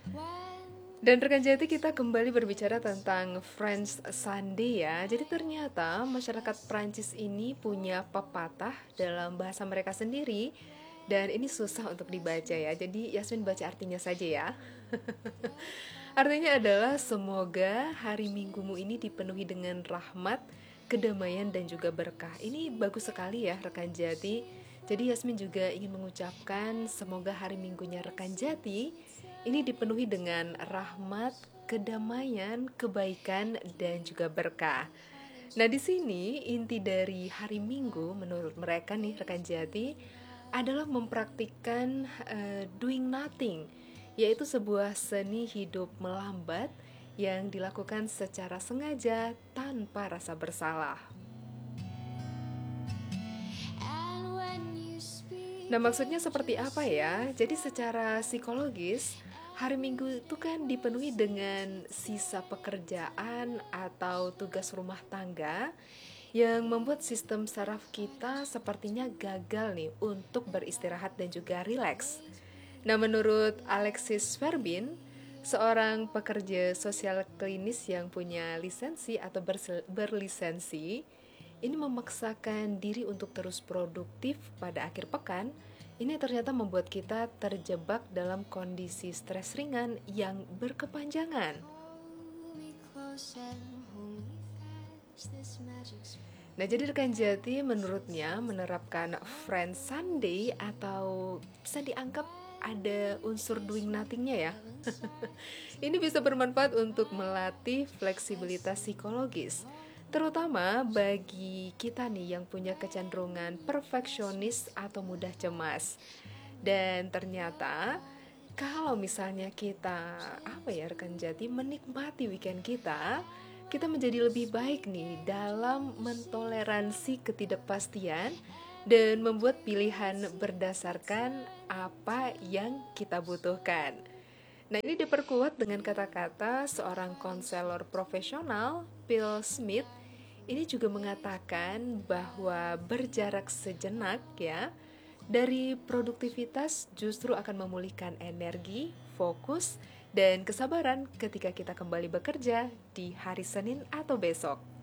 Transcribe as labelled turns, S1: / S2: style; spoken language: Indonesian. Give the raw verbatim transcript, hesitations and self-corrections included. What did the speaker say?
S1: Dan rekan jati, kita kembali berbicara tentang French Sunday ya. Jadi ternyata masyarakat Prancis ini punya pepatah dalam bahasa mereka sendiri. Dan ini susah untuk dibaca ya. Jadi Yasmin baca artinya saja ya. Artinya adalah semoga hari Minggumu ini dipenuhi dengan rahmat, kedamaian dan juga berkah. Ini bagus sekali ya rekan jati. Jadi Yasmin juga ingin mengucapkan semoga hari Minggunya rekan jati ini dipenuhi dengan rahmat, kedamaian, kebaikan dan juga berkah. Nah, di sini inti dari hari Minggu menurut mereka nih rekan jati adalah mempraktikkan uh, doing nothing, yaitu sebuah seni hidup melambat yang dilakukan secara sengaja tanpa rasa bersalah. Nah, maksudnya seperti apa ya? Jadi secara psikologis, hari Minggu itu kan dipenuhi dengan sisa pekerjaan atau tugas rumah tangga yang membuat sistem saraf kita sepertinya gagal nih untuk beristirahat dan juga rileks. Nah, menurut Alexis Verbin, seorang pekerja sosial klinis yang punya lisensi atau berlisensi, ini memaksakan diri untuk terus produktif pada akhir pekan. Ini ternyata membuat kita terjebak dalam kondisi stres ringan yang berkepanjangan. Nah, jadi rekan jati menurutnya menerapkan French Sunday atau bisa dianggap ada unsur doing nothing-nya ya. Ini bisa bermanfaat untuk melatih fleksibilitas psikologis, terutama bagi kita nih yang punya kecenderungan perfeksionis atau mudah cemas. Dan ternyata kalau misalnya kita apa ya rekan jati menikmati weekend kita, kita menjadi lebih baik nih dalam mentoleransi ketidakpastian dan membuat pilihan berdasarkan apa yang kita butuhkan. Nah, ini diperkuat dengan kata-kata seorang konselor profesional, Bill Smith. Ini juga mengatakan bahwa berjarak sejenak ya dari produktivitas justru akan memulihkan energi, fokus, dan kesabaran ketika kita kembali bekerja di hari Senin atau besok.